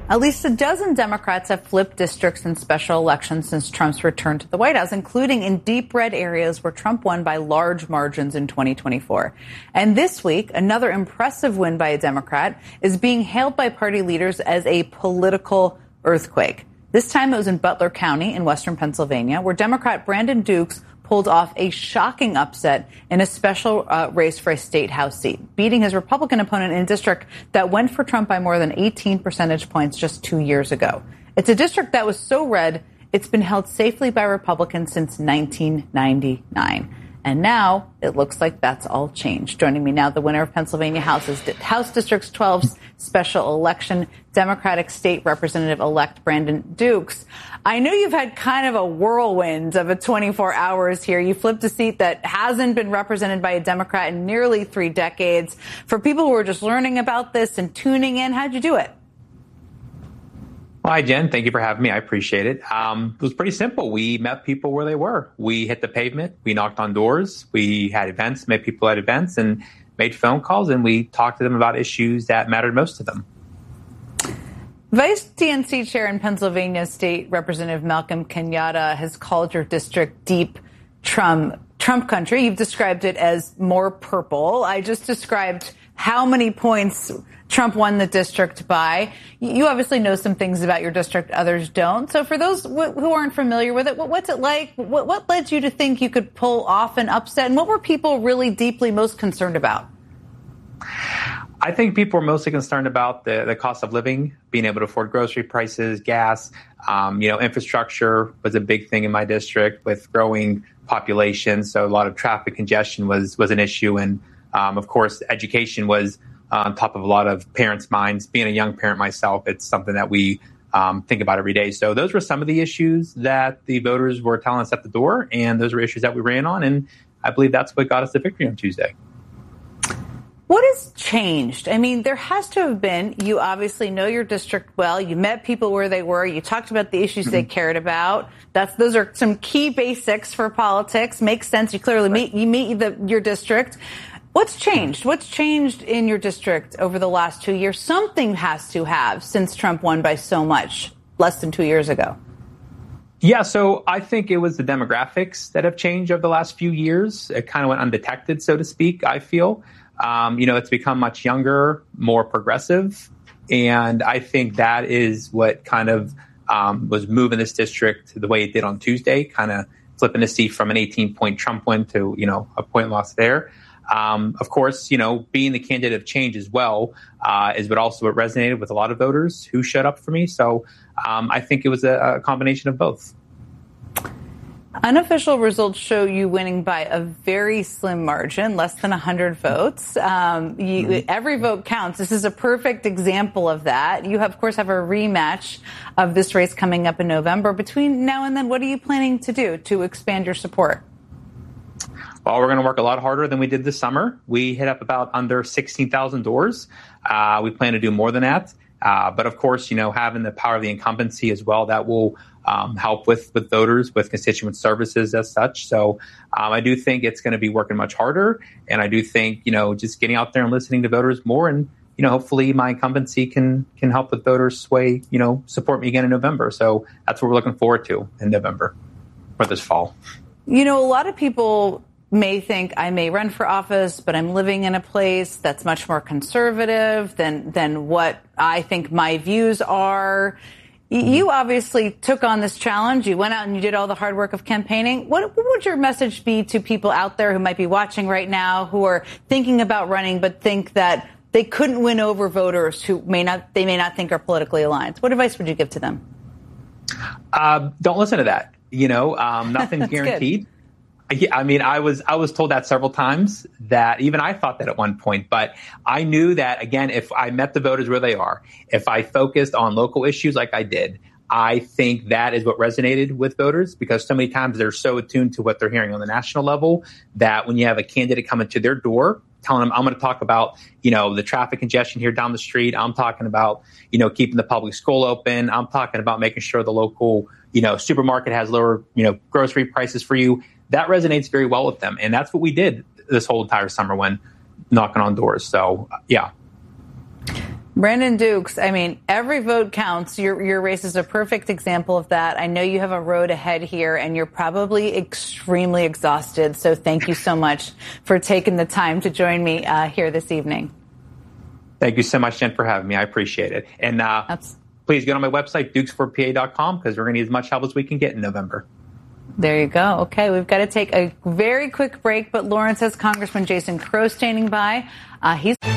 At least a dozen Democrats have flipped districts in special elections since Trump's return to the White House, including in deep red areas where Trump won by large margins in 2024. And this week, another impressive win by a Democrat is being hailed by party leaders as a political earthquake. This time it was in Butler County in western Pennsylvania, where Democrat Brandon Dukes pulled off a shocking upset in a special race for a state House seat, beating his Republican opponent in a district that went for Trump by more than 18 percentage points just 2 years ago. It's a district that was so red, it's been held safely by Republicans since 1999. And now it looks like that's all changed. Joining me now, the winner of Pennsylvania House District 12's special election, Democratic State Representative-elect Brandon Dukes. I know you've had kind of a whirlwind of a 24 hours here. You flipped a seat that hasn't been represented by a Democrat in nearly 3 decades. For people who are just learning about this and tuning in, how'd you do it? Well, hi, Jen. Thank you for having me. I appreciate it. It was pretty simple. We met people where they were. We hit the pavement. We knocked on doors. We had events, met people at events, and made phone calls, and we talked to them about issues that mattered most to them. Vice DNC Chair and Pennsylvania State Representative Malcolm Kenyatta has called your district deep Trump country. You've described it as more purple. I just described how many points Trump won the district by. You obviously know some things about your district others don't. So for those who aren't familiar with it, what's it like? What led you to think you could pull off an upset? And what were people really deeply most concerned about? I think people were mostly concerned about the cost of living, being able to afford grocery prices, gas. Infrastructure was a big thing in my district with growing population. So a lot of traffic congestion was an issue. And of course, education was on top of a lot of parents' minds. Being a young parent myself, it's something that we think about every day. So those were some of the issues that the voters were telling us at the door, and those were issues that we ran on. And I believe that's what got us the victory on Tuesday. What has changed? I mean, there has to have been. You obviously know your district well. You met people where they were. You talked about the issues they cared about. Those are some key basics for politics. Makes sense. You clearly meet your district. What's changed? What's changed in your district over the last 2 years? Something has to have since Trump won by so much less than 2 years ago. Yeah, so I think it was the demographics that have changed over the last few years. It kind of went undetected, so to speak, I feel. It's become much younger, more progressive. And I think that is what kind of was moving this district the way it did on Tuesday, kind of flipping the seat from an 18-point Trump win to, a point loss there. Of course, being the candidate of change as well is what resonated with a lot of voters who showed up for me. So I think it was a combination of both. Unofficial results show you winning by a very slim margin, less than 100 votes. Every vote counts. This is a perfect example of that. You, of course, have a rematch of this race coming up in November. Between now and then, what are you planning to do to expand your support? Well, we're going to work a lot harder than we did this summer. We hit up about under 16,000 doors. We plan to do more than that. But of course, having the power of the incumbency as well, that will help with voters, with constituent services as such. So I do think it's going to be working much harder. And I do think, just getting out there and listening to voters more. And, hopefully my incumbency can help with voters sway, support me again in November. So that's what we're looking forward to in November or this fall. A lot of people may think I may run for office, but I'm living in a place that's much more conservative than what I think my views are. You obviously took on this challenge. You went out and you did all the hard work of campaigning. What would your message be to people out there who might be watching right now, who are thinking about running, but think that they couldn't win over voters who may not think are politically aligned? What advice would you give to them? Don't listen to that. Nothing's guaranteed. Good. Yeah, I mean, I was told that several times, that even I thought that at one point, but I knew that, again, if I met the voters where they are, if I focused on local issues like I did, I think that is what resonated with voters, because so many times they're so attuned to what they're hearing on the national level that when you have a candidate coming to their door telling them, I'm going to talk about, the traffic congestion here down the street. I'm talking about, keeping the public school open. I'm talking about making sure the local, supermarket has lower, grocery prices for you. That resonates very well with them. And that's what we did this whole entire summer when knocking on doors. So, yeah. Brandon Dukes, I mean, every vote counts. Your race is a perfect example of that. I know you have a road ahead here, and you're probably extremely exhausted. So thank you so much for taking the time to join me here this evening. Thank you so much, Jen, for having me. I appreciate it. And please go to my website, dukes4pa.com, because we're going to need as much help as we can get in November. There you go. Okay, we've got to take a very quick break, but Lawrence has Congressman Jason Crow standing by. He's